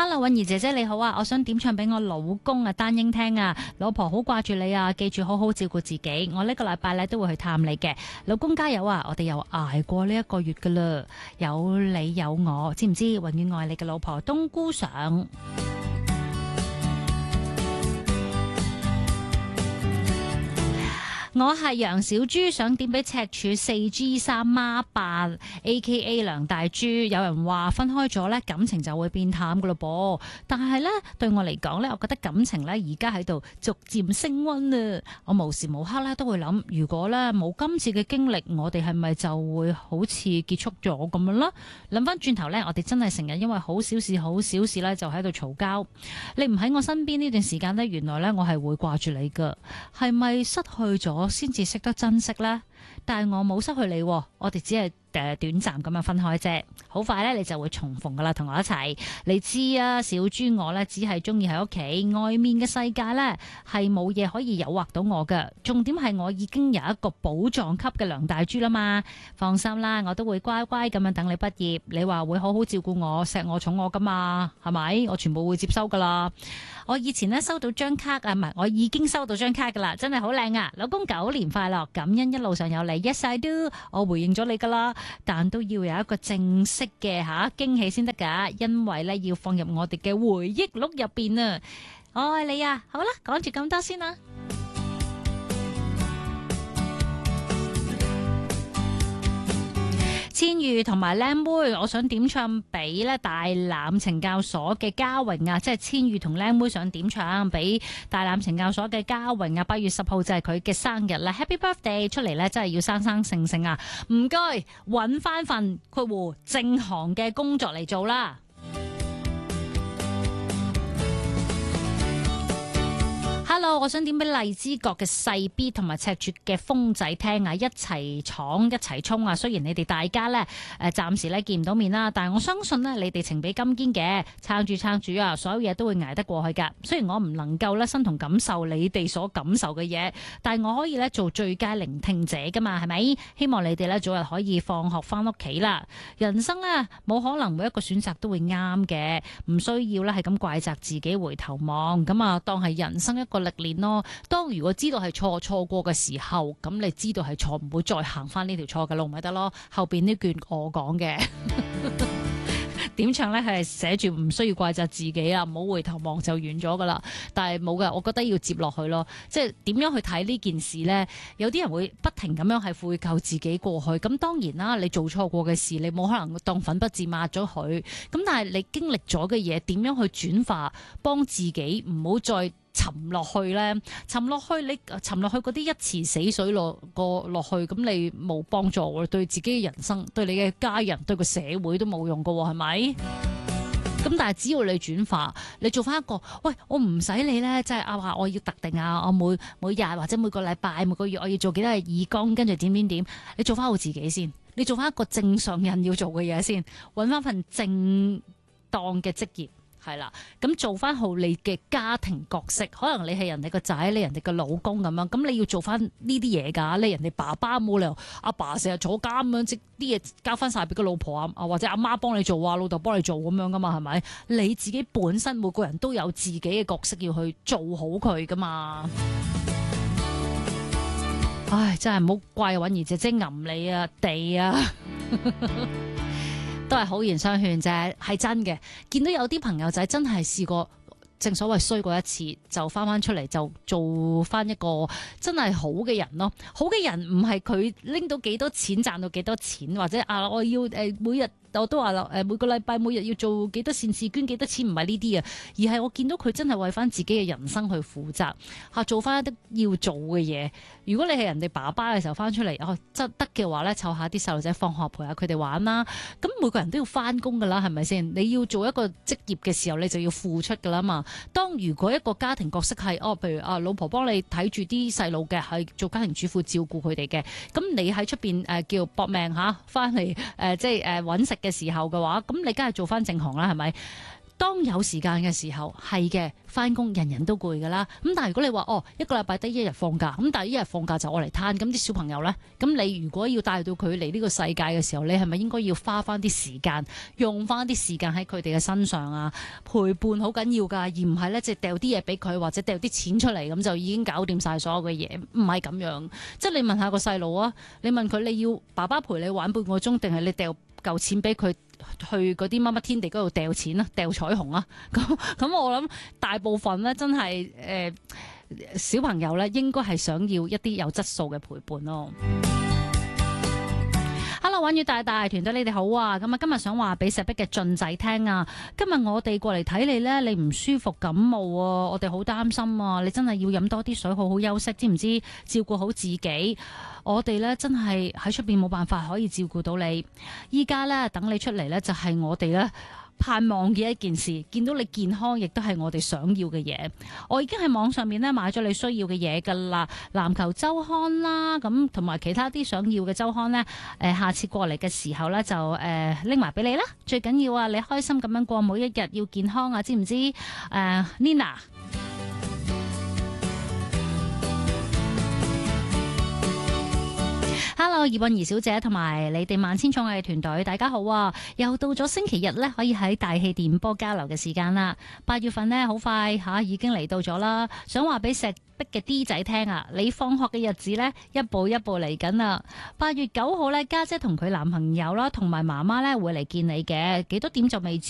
Hello， 允兒姐姐你好啊，我想點唱俾我老公啊丹英聽啊，老婆好掛住你啊，記住好好照顧自己，我呢個禮拜咧都會去探你嘅，老公加油啊，我哋又捱過呢一個月噶啦，有你有我，知唔知永遠愛你嘅老婆冬菇上。我係楊小豬，想點俾赤柱 4G3 孖八 AKA 梁大豬。有人話分開咗呢，感情就會變淡噶咯噃。但係呢，對我嚟講呢，我覺得感情呢而家喺度逐漸升溫啊。我無時無刻呢都會諗，如果呢冇今次嘅經歷，我哋係咪就會好似結束咗咁樣啦？諗翻轉頭呢，我哋真係成日因為好小事呢就喺度嘈交。你唔喺我身邊呢段時間呢，原來呢我係會掛住你噶。係咪失去咗先至識得珍惜呢？但係我冇失去你，我哋只係短暫咁樣分開啫。好快呢，你就會重逢噶啦，同我一齊。你知啊，小豬我呢，只係中意喺屋企，外面嘅世界呢，係冇嘢可以誘惑到我噶。重點係我已經有一個寶藏級嘅梁大豬啦嘛。放心啦，我都會乖乖咁樣等你畢業。你話會好好照顧我、錫我、寵我噶嘛？係咪？我全部會接收噶啦。我以前呢，收到張卡啊，唔係，我已經收到張卡噶啦，真係好靚啊！老公9年快樂，感恩一路上有你。Yes I do， 我回應咗你噶啦，但都要有一個正式嘅驚喜先得噶，因為呢要放入我哋嘅回憶錄入邊啊！我愛你啊！好啦，講住咁多先啦。千羽同埋靚妹，我想點唱俾咧大欖懲教所嘅嘉榮啊，即係千羽同靚妹想點唱俾大欖懲教所嘅嘉榮啊，8月10號就係佢嘅生日啦 ，Happy Birthday 出嚟咧，真係要生生性性啊！唔該，搵翻份括弧正行嘅工作嚟做啦。Hello， 我想點俾荔枝角嘅細 B 同埋赤柱嘅風仔聽啊，一齊闖一齊衝啊！雖然你哋大家呢暫時呢見唔到面啦，但係我相信呢，你哋情比金堅嘅，撐住啊！所有嘢都會捱得過去噶。雖然我唔能夠呢身同感受你哋所感受嘅嘢，但係我可以呢做最佳聆聽者噶嘛，係咪？希望你哋呢早日可以放學翻屋企啦。人生呢，冇可能每一個選擇都會啱嘅，唔需要呢係咁怪責自己，回頭望咁啊，當係人生一個歷練咯。當如果知道係錯過嘅時候，咁你知道係錯，唔會再行翻呢條錯嘅路咪得咯。後邊呢段我講嘅點唱呢係寫住唔需要怪責自己啊，唔好回頭望就完咗噶啦。但係冇嘅，我覺得要接落去咯。即係點樣去睇呢件事呢？有啲人會不停咁樣係悔疚自己過去。咁當然啦，你做錯過嘅事，你冇可能當粉筆字抹咗佢。咁但係你經歷咗嘅嘢，點樣去轉化，幫自己唔好再沉落去呢？沉落去嗰啲一池死水落去，咁你冇幫助喎，對自己嘅人生，對你嘅家人，對個社會都冇用噶，係咪？咁但係只要你轉化，你做翻一個，喂，我唔使你呢，即係話我要特定啊，我每日或者每個禮拜每個月我要做幾多嘅義工，跟住點，你做翻好自己先，你做翻一個正常人要做嘅嘢先，揾翻份正當嘅職業。係啦，咁做翻好你嘅家庭角色，可能你係人哋個仔，你人哋個老公咁樣，咁你要做翻呢啲嘢噶，你人哋爸爸冇理由阿爸成日坐監咁樣，即啲嘢交翻晒俾個老婆啊，或者阿媽幫你做啊，老豆幫你做咁樣噶嘛，係咪？你自己本身每個人都有自己嘅角色要去做好佢噶嘛。唉，真係唔好怪允兒姐姐吟你啊地啊。都係好言相勸啫，係真嘅。見到有啲朋友仔真係試過，正所謂衰過一次，就翻出嚟就做翻一個真係好嘅人咯。好嘅人唔係佢拎到幾多錢，賺到幾多錢，或者啊我要每日。我都話啦，每個禮拜每日要做幾多善事，捐幾多錢，唔係呢啲啊，而係我見到佢真係為翻自己嘅人生去負責，做翻一啲要做嘅嘢。如果你係人哋爸爸嘅時候翻出嚟，真得嘅話咧，湊下啲細路仔放學陪下佢哋玩啦。咁每個人都要翻工噶啦，係咪先？你要做一個職業嘅時候，你就要付出噶啦嘛。當如果一個家庭角色係譬如老婆幫你睇住啲細路嘅，係做家庭主婦照顧佢哋嘅，咁你喺出邊叫搏命翻嚟即係揾食嘅時候嘅話，咁你梗係做翻正行啦，係咪？ 當有時間嘅時候，係嘅，翻工人人都攰噶啦。咁但係如果你話一個禮拜得一日放假，咁但係一日放假就我嚟攤，咁啲小朋友呢？咁你如果要帶到佢嚟呢個世界嘅時候，你係咪應該要花翻啲時間，用翻啲時間喺佢哋嘅身上啊？陪伴好緊要噶，而唔係呢，即係掉啲嘢俾佢，或者掉啲錢出嚟，咁就已經搞掂晒所有嘅嘢，唔係咁樣。即係你問下個細路啊，你問佢你要爸爸陪你玩半個鐘，定係你掉嚿錢俾佢去嗰啲乜乜天地嗰度掉錢啊，掉彩虹啊？咁我諗大部分咧真係小朋友咧應該係想要一啲有質素嘅陪伴咯。Hello， 玩與大大團隊你哋好啊！咁啊，今日想話俾石壁嘅俊仔聽啊，今日我哋過嚟睇你咧，你唔舒服感冒啊，我哋好擔心啊，你真係要飲多啲水，好好休息，知唔知？照顧好自己，我哋咧真係喺出邊冇辦法可以照顧到你，依家咧等你出嚟咧就係我哋咧盼望嘅一件事，見到你健康亦都係我哋想要嘅嘢。我已經喺網上面咧買咗你需要嘅嘢噶啦，籃球週刊啦，咁同埋其他啲想要嘅週刊呢，下次過嚟嘅時候呢，就拎埋俾你啦。最緊要啊，你開心咁樣過每一日，要健康啊，知唔知？Nina。Hello， 葉韻儀小姐同埋你哋萬千寵愛嘅團隊，大家好啊！又到咗星期日咧，可以喺大氣電波交流嘅時間啦。8月份呢，好快已經嚟到咗啦。想話俾石壁嘅 D 仔聽啊，你放學嘅日子呢，一步一步嚟緊啦。8月9號呢，家姐同佢男朋友啦，同埋媽媽呢會嚟見你嘅，幾多點就未知。